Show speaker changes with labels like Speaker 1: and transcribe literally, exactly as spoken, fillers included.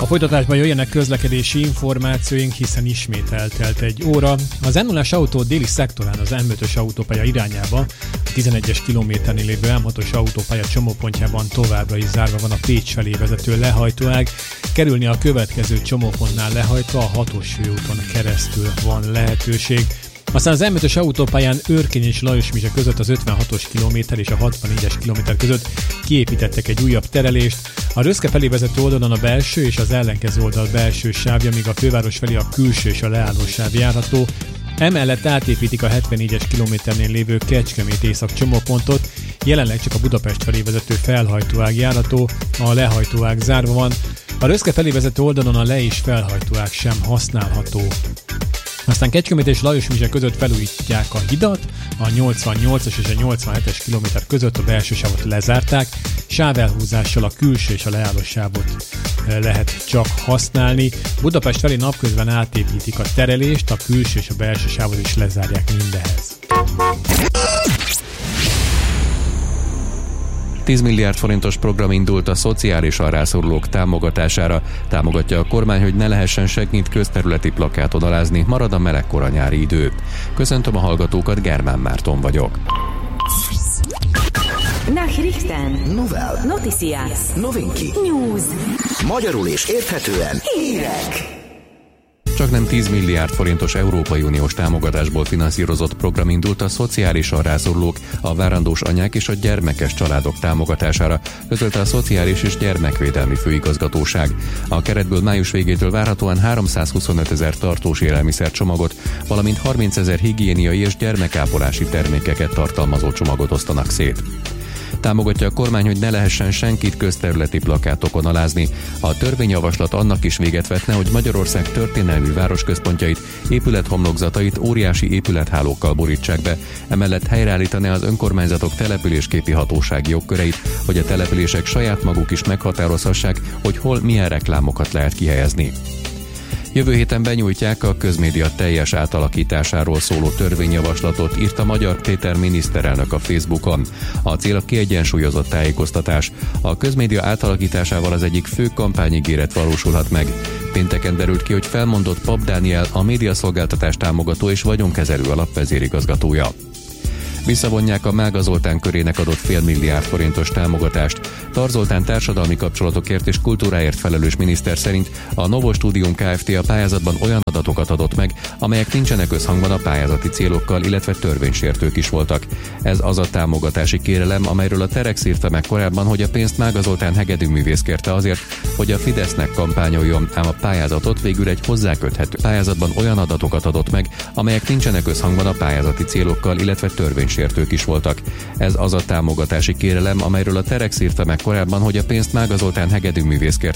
Speaker 1: folytatásban jöjjenek közlekedési információink, hiszen ismét eltelt egy óra. Az em nullás autó déli szektorán az em ötös autópálya irányába, a tizenegyes kilométernél lévő em hatos autópálya csomópontjában továbbra is zárva van a Pécs felé vezető lehajtóág. Kerülni a következő csomópontnál lehajtva a hatos főúton keresztül van lehetőség. Aztán az em ötös autópályán Őrkény és Lajosmizse között az ötvenhatos kilométer és a hatvannégyes kilométer között kiépítettek egy újabb terelést. A Röszke felé vezető oldalon a belső és az ellenkező oldal belső sávja, míg a főváros felé a külső és a leálló sáv járható. Emellett átépítik a hetvennégyes kilométernél lévő Kecskemét észak csomópontot, jelenleg csak a Budapest felé vezető felhajtóág járható, a lehajtóág zárva van. A Röszke felé vezető oldalon a le- és felhajtóág sem használható. Aztán Kecskemét és Lajosmizse között felújítják a hidat, a nyolcvannyolcas és a nyolcvanhetes kilométer között a belső sávot lezárták, sávelhúzással a külső és a leálló sávot lehet csak használni. Budapest felé napközben átépítik a terelést, a külső és a belső sávot is lezárják mindehez.
Speaker 2: tíz milliárd forintos program indult a szociálisan rászorulók támogatására. Támogatja a kormány, hogy ne lehessen senkit közterületi plakáton alázni, marad a melegkora nyári idő. Köszöntöm a hallgatókat, Germán Márton vagyok.
Speaker 3: Nachrichten.
Speaker 4: Novel.
Speaker 3: Noticias.
Speaker 4: Novinki.
Speaker 3: News.
Speaker 4: Magyarul és érthetően.
Speaker 3: Hírek.
Speaker 2: Csaknem tíz milliárd forintos Európai Uniós támogatásból finanszírozott program indult a szociálisan rászorulók, a várandós anyák és a gyermekes családok támogatására, közölte a Szociális és Gyermekvédelmi Főigazgatóság. A keretből május végétől várhatóan háromszázhuszonöt ezer tartós élelmiszercsomagot, valamint harmincezer higiéniai és gyermekápolási termékeket tartalmazó csomagot osztanak szét. Támogatja a kormány, hogy ne lehessen senkit közterületi plakátokon alázni. A törvényjavaslat annak is véget vetne, hogy Magyarország történelmi városközpontjait, épülethomlokzatait óriási épülethálókkal borítsák be. Emellett helyreállítaná az önkormányzatok településképi hatósági jogköreit, hogy a települések saját maguk is meghatározhassák, hogy hol milyen reklámokat lehet kihelyezni. Jövő héten benyújtják a közmédia teljes átalakításáról szóló törvényjavaslatot, írta Magyar Péter miniszterelnök a Facebookon. A cél a kiegyensúlyozott tájékoztatás. A közmédia átalakításával az egyik fő kampányigéret valósulhat meg. Pénteken derült ki, hogy felmondott Pap Dániel, a médiaszolgáltatás támogató és vagyonkezelő alap vezérigazgatója. Visszavonják a Mága Zoltán körének adott fél milliárd forintos támogatást. Tar Zoltán társadalmi kapcsolatokért és kultúráért felelős miniszter szerint a Novo Studium Kft. A pályázatban olyan adatokat adott meg, amelyek nincsenek összhangban a pályázati célokkal, illetve törvénysértők is voltak. Ez az a támogatási kérelem, amelyről a Telex írta meg korábban, hogy a pénzt Mága Zoltán hegedűművész kérte azért, hogy a Fidesznek kampányoljon, ám a pályázatot végül egy hozzáköthető pályázatban olyan adatokat adott meg, amelyek nincsenek összhangban a pályázati célokkal, illetve törvénysértők is voltak. Ez az a támogatási kérelem, amelyről a Telex írta meg korábban, hogy a pénzt Mága Zoltán hegedűművész kérte